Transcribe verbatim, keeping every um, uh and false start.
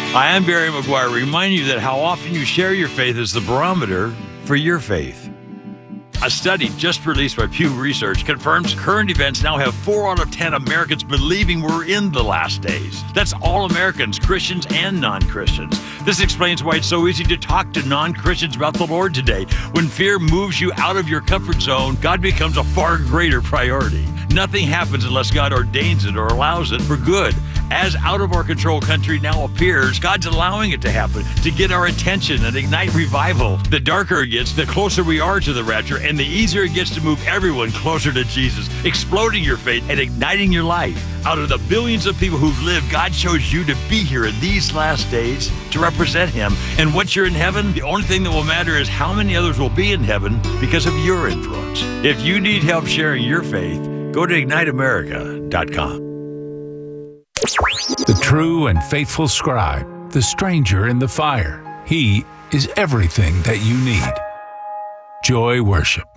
I am Barry McGuire, reminding you that how often you share your faith is the barometer for your faith. A study just released by Pew Research confirms current events now have four out of ten Americans believing we're in the last days. That's all Americans, Christians and non-Christians. This explains why it's so easy to talk to non-Christians about the Lord today. When fear moves you out of your comfort zone, God becomes a far greater priority. Nothing happens unless God ordains it or allows it for good. As out-of-our-control country now appears, God's allowing it to happen to get our attention and ignite revival. The darker it gets, the closer we are to the rapture, and the easier it gets to move everyone closer to Jesus, exploding your faith and igniting your life. Out of the billions of people who've lived, God chose you to be here in these last days to represent Him. And once you're in heaven, the only thing that will matter is how many others will be in heaven because of your influence. If you need help sharing your faith, go to ignite america dot com. The true and faithful scribe, the stranger in the fire. He is everything that you need. Joy Worship.